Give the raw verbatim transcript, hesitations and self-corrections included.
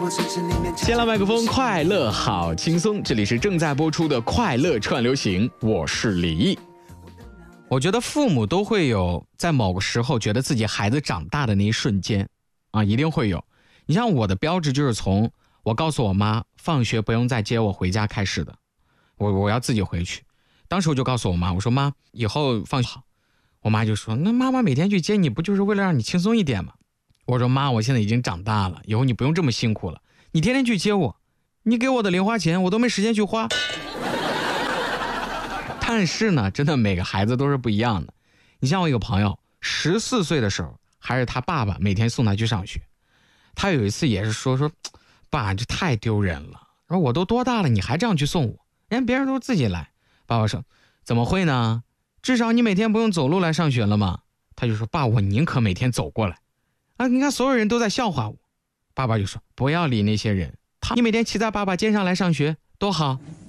先来麦克风，快乐好轻松，这里是正在播出的快乐串流行，我是李毅。我觉得父母都会有在某个时候觉得自己孩子长大的那一瞬间啊，一定会有。你像我的标志就是从我告诉我妈放学不用再接我回家开始的，我我要自己回去。当时我就告诉我妈，我说妈，以后放学好。我妈就说，那妈妈每天去接你不就是为了让你轻松一点吗？我说妈，我现在已经长大了，以后你不用这么辛苦了，你天天去接我，你给我的零花钱我都没时间去花。但是呢，真的每个孩子都是不一样的。你像我一个朋友，十四岁的时候，还是他爸爸每天送他去上学。他有一次也是说说，爸，这太丢人了。说我都多大了，你还这样去送我？人家别人都自己来。爸爸说，怎么会呢？至少你每天不用走路来上学了嘛。他就说，爸，我宁可每天走过来。啊，你看所有人都在笑话我。爸爸就说，不要理那些人，他你每天骑在爸爸肩上来上学多好。